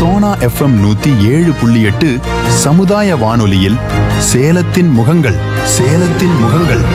Sona FM 107.8 சமுதாய வானொலியில் சேலத்தின் முகங்கள் சேலத்தின் முகங்கள்.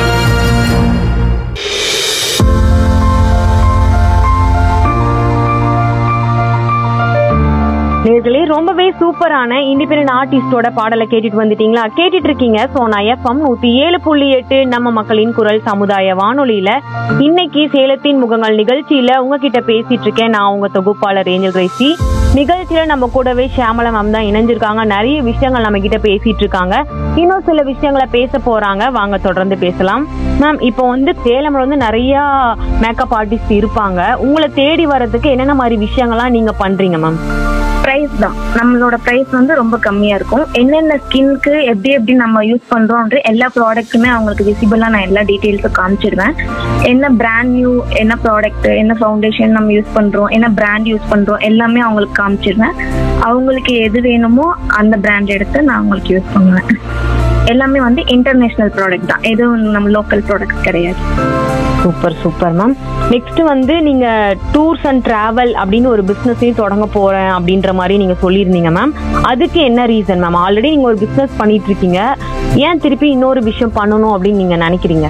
நேர்களே, ரொம்பவே சூப்பரான இண்டிபெண்டன்ட் ஆர்டிஸ்டோட பாடலை கேட்டுட்டு வந்துட்டீங்களா? கேட்டுட்டு இருக்கீங்க சோனா எஃப்எம் 107.8 நம்ம மக்களின் குரல் சமுதாய வானொலியில. இன்னைக்கு சேலத்தின் முகங்கள் நிகழ்ச்சியில உங்ககிட்ட பேசிட்டு இருக்கேன். நான் உங்க தொகுப்பாளர் ஏஞ்சல் கிரேசி. நிகழ்ச்சியில நம்ம கூடவே ஷியாமலா மேம் தான் இணைஞ்சிருக்காங்க. நிறைய விஷயங்கள் நம்ம கிட்ட பேசிட்டு இருக்காங்க. இன்னும் சில விஷயங்களை பேச போறாங்க. வாங்க தொடர்ந்து பேசலாம். மேம், இப்போ சேலம்ல நிறைய மேக்கப் ஆர்டிஸ்ட் இருப்பாங்க. உங்களை தேடி வர்றதுக்கு என்னென்ன மாதிரி விஷயங்கள்லாம் நீங்க பண்றீங்க மேம்? பிரைஸ் தான். நம்மளோட பிரைஸ் ரொம்ப கம்மியா இருக்கும். என்னென்ன ஸ்கின்க்கு எப்படி நம்ம யூஸ் பண்றோம்ன்ற எல்லா ப்ராடக்ட்டுமே அவங்களுக்கு விசிபிளா நான் எல்லா டீட்டெயில்ஸும் காமிச்சிடுவேன். என்ன பிராண்ட் நியூ, என்ன ப்ராடக்ட், என்ன ஃபவுண்டேஷன் நம்ம யூஸ் பண்றோம், என்ன பிராண்ட் யூஸ் பண்றோம், எல்லாமே அவங்களுக்கு காமிச்சிடுவேன். அவங்களுக்கு எது வேணுமோ அந்த பிராண்ட் எடுத்து நான் அவங்களுக்கு யூஸ் பண்ணுவேன். எல்லாமே இன்டர்நேஷனல் ப்ராடக்ட் தான், எதுவும் நம்ம லோக்கல் ப்ராடக்ட் கிடையாது. Super super ma'am. நெக்ஸ்ட் நீங்க டூர்ஸ் அண்ட் டிராவல் அப்படின்னு ஒரு பிசினஸையும் தொடங்க போறேன் அப்படின்ற மாதிரி நீங்க சொல்லியிருந்தீங்க மேம். அதுக்கு என்ன ரீசன் மேம்? ஆல்ரெடி நீங்க ஒரு பிசினஸ் பண்ணிட்டு இருக்கீங்க, ஏன் திருப்பி இன்னொரு விஷயம் பண்ணணும் அப்படின்னு நீங்க நினைக்கிறீங்க?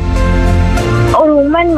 ஒரு உமன்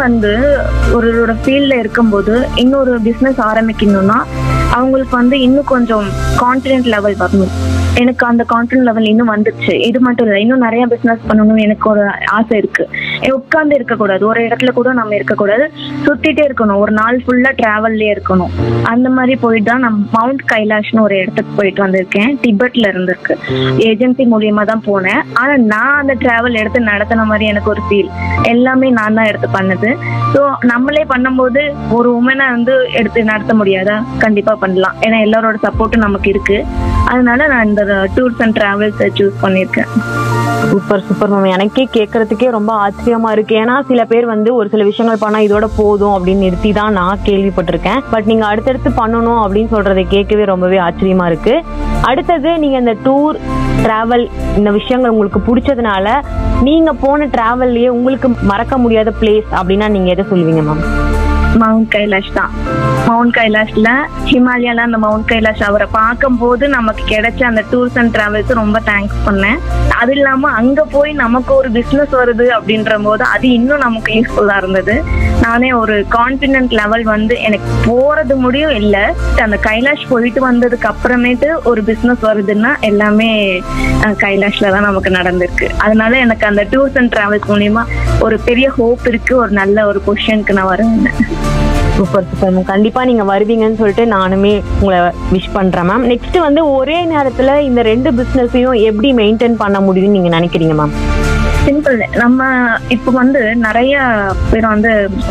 ஒரு ஃபீல்ட்ல இருக்கும்போது இன்னொரு பிசினஸ் ஆரம்பிக்கணும்னா அவங்களுக்கு இன்னும் கொஞ்சம் கான்ஃபிடென்ட் லெவல் வரணும். எனக்கு அந்த கான்ஃபிடன்ட் லெவல் இன்னும் வந்துருச்சு. இது மட்டும் இல்லை, இன்னும் நிறைய பிசினஸ் பண்ணணும்னு எனக்கு ஒரு ஆசை இருக்கு. உட்கார்ந்து இருக்கக்கூடாது, ஒரு இடத்துல கூட நம்ம இருக்கக்கூடாது, சுத்திட்டே இருக்கணும். ஒரு நாள் ஃபுல்லா டிராவல்லே இருக்கணும். அந்த மாதிரி போயிட்டு தான் நான் மவுண்ட் கைலாஷ்னு ஒரு இடத்துக்கு போயிட்டு வந்திருக்கேன். டிபெட்ல இருந்திருக்கு. ஏஜென்சி மூலியமா தான் போனேன். ஆனா நான் அந்த டிராவல் எடுத்து நடத்தின மாதிரி எனக்கு ஒரு ஃபீல். எல்லாமே நான் தான் எடுத்து பண்ணது. ஸோ நம்மளே பண்ணும்போது ஒரு உமனை எடுத்து நடத்த முடியாதா? கண்டிப்பா பண்ணலாம். ஏன்னா எல்லாரோட சப்போர்ட்டும் நமக்கு இருக்கு. அதனால நான் இந்த டூர்ஸ் அண்ட் டிராவல்ஸ் சூஸ் பண்ணியிருக்கேன். Super super ma'am. எனக்கே கேட்கறதுக்கே ரொம்ப ஆச்சரியமா இருக்கு. ஏன்னா சில பேர் ஒரு சில விஷயங்கள் பண்ணா இதோட போதும் அப்படின்னு நிறுத்தி தான் நான் கேள்விப்பட்டிருக்கேன். பட் நீங்க அடுத்தடுத்து பண்ணணும் அப்படின்னு சொல்றதை கேட்கவே ரொம்பவே ஆச்சரியமா இருக்கு. அடுத்தது, நீங்க இந்த டூர் டிராவல் இந்த விஷயங்கள் உங்களுக்கு பிடிச்சதுனால நீங்க போன டிராவல்லையே உங்களுக்கு மறக்க முடியாத பிளேஸ் அப்படின்னா நீங்க எதை சொல்லுவீங்க மேம்? மவுண்ட் கைலாஷ் தான். மவுண்ட் கைலாஷ்ல ஹிமாலயால அந்த மவுண்ட் கைலாஷ் அவரை பார்க்கும் போது நமக்கு கிடைச்ச அந்த டூர்ஸ் அண்ட் டிராவல்ஸ் ரொம்ப தேங்க்ஸ் பண்ணேன். அது இல்லாம அங்க போய் நமக்கு ஒரு பிசினஸ் வருது அப்படின்ற போது அது இன்னும் நமக்கு யூஸ்ஃபுல்லா இருந்தது. நானே ஒரு கான்ஃபிடென்ட் லெவல் எனக்கு போறது முடியும் இல்ல, அந்த கைலாஷ் போயிட்டு வந்ததுக்கு அப்புறமேட்டு ஒரு பிசினஸ் வருதுன்னா எல்லாமே கைலாஷ்ல தான் நமக்கு நடந்திருக்கு. அதனால எனக்கு அந்த டூர்ஸ் அண்ட் டிராவல்ஸ் மூலியமா ஒரு பெரிய ஹோப் இருக்கு. ஒரு நல்ல ஒரு பொசிஷனுக்கு நான் வருவேன். Super super ma'am. கண்டிப்பா நீங்க வருவீங்கன்னு சொல்லிட்டு நானுமே உங்களை விஷ் பண்றேன் மேம். நெக்ஸ்ட் ஒரே நேரத்துல இந்த ரெண்டு பிசினஸையும் எப்படி மெயின்டைன் பண்ண முடியும்னு நீங்க நினைக்கிறீங்க மேம்? சிம்பிள். நம்ம இப்ப நிறைய பேர்